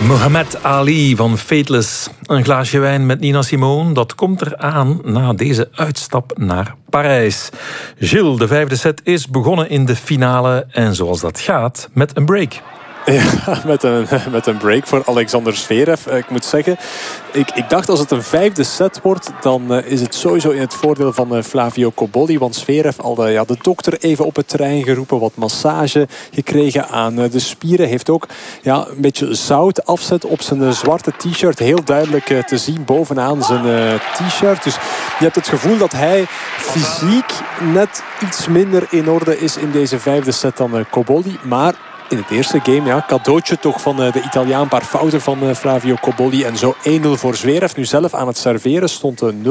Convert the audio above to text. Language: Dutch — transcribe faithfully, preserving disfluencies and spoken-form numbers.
Muhammad Ali van Fateless. Een glaasje wijn met Nina Simone, dat komt eraan na deze uitstap naar Parijs. Gilles, de vijfde set is begonnen in de finale en zoals dat gaat, met een break. Ja, met een, met een break voor Alexander Zverev. Ik moet zeggen, ik, ik dacht als het een vijfde set wordt, dan uh, is het sowieso in het voordeel van uh, Flavio Cobolli. Want Zverev al de, ja, de dokter even op het terrein geroepen, wat massage gekregen aan uh, de spieren. Heeft ook ja, een beetje zout afzet op zijn uh, zwarte t-shirt. Heel duidelijk uh, te zien bovenaan zijn uh, t-shirt. Dus je hebt het gevoel dat hij fysiek net iets minder in orde is in deze vijfde set dan uh, Cobolli. Maar in het eerste game, ja, cadeautje toch van de Italiaan. Een paar fouten van Flavio Cobolli. En zo één nul voor Zverev. Nu zelf aan het serveren stond nul